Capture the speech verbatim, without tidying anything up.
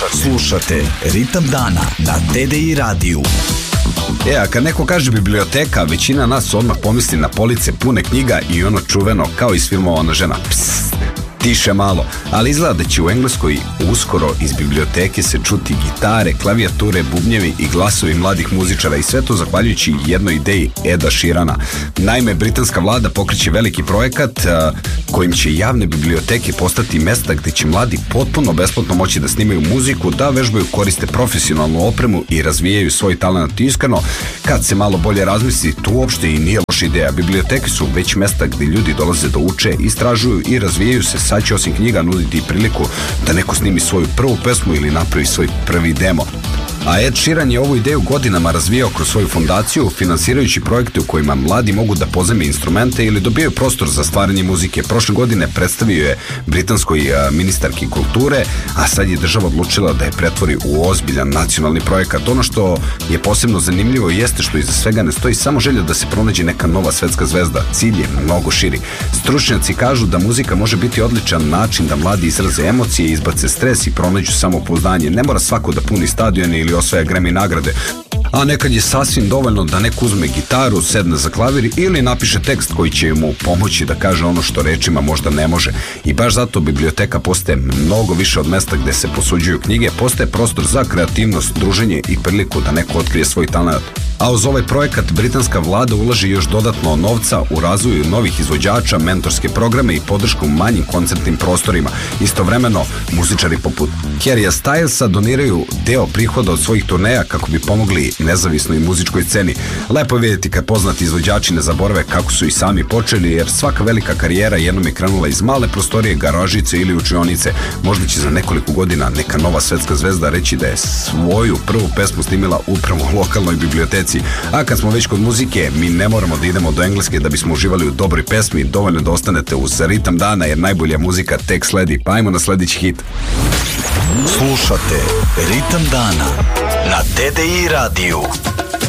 Slušate, slušate Ritam dana na D D I radiju. E, a kad neko kaže biblioteka, većina nas odmah pomisli na police pune knjiga i ono čuveno kao iz filmova ona žena psst, tiše malo, ali izgleda da će u Engleskoj uskoro iz biblioteke se čuti gitare, klavijature, bubnjevi i glasovi mladih muzičara i sve to zahvaljujući jednoj ideji Eda Sheerana. Naime, britanska vlada pokreće veliki projekat a, kojim će javne biblioteke postati mesta gde će mladi potpuno besplatno moći da snimaju muziku, da vežbaju, koriste profesionalnu opremu i razvijaju svoj talent. Iskreno, kad se malo bolje razmisli, to uopšte i nije loša ideja. Biblioteke su već mesta gde ljudi dolaze da uče, istražuju i razvijaju se. Sad će osim knjiga nuditi priliku da neko snimi svoju prvu pesmu ili napravi svoj prvi demo. A Ed Sheeran je ovu ideju godinama razvijao kroz svoju fondaciju, finansirajući projekte u kojima mladi mogu da pozajme instrumente ili dobijaju prostor za stvaranje muzike. Prošle godine predstavio je britanskoj ministarki kulture, a sad je država odlučila da je pretvori u ozbiljan nacionalni projekat. Ono što je posebno zanimljivo jeste što iza svega ne stoji samo želja da se pronađe neka nova svetska zvezda. Cilj je mnogo širi. Stručnjaci kažu da muzika može biti odličan način da mladi izraze emocije, izbace stres i pronađu samopouzdanje. Ne mora svako da puni stadione ili osvaja Grammy nagrade, a nekad je sasvim dovoljno da neko uzme gitaru, sedne za klavir ili napiše tekst koji će mu pomoći da kaže ono što rečima možda ne može. I baš zato biblioteka postaje mnogo više od mesta gde se posuđuju knjige, postaje prostor za kreativnost, druženje i priliku da neko otkrije svoj talent. A uz ovaj projekat britanska vlada ulaže još dodatno novca u razvoju novih izvođača, mentorske programe i podršku manjim koncertnim prostorima. Istovremeno, muzičari poput Harrya Stylesa doniraju deo prihoda od svojih turneja kako bi pomogli nezavisnoj muzičkoj sceni. Lepo je vidjeti kad poznati izvođači ne zaborave kako su i sami počeli, jer svaka velika karijera jednom je krenula iz male prostorije, garažice ili učionice. Možda će za nekoliko godina neka nova svetska zvezda reći da je svoju prvu pesmu snimila upravo u lokalnoj biblioteci. A kad smo već kod muzike, mi ne moramo da idemo do Engleske da bismo uživali u dobroj pesmi, dovoljno da ostanete uz Ritam dana, jer najbolja muzika tek sledi. Pa ajmo na sledeći hit. Slušate Ritam dana na D D I radiju.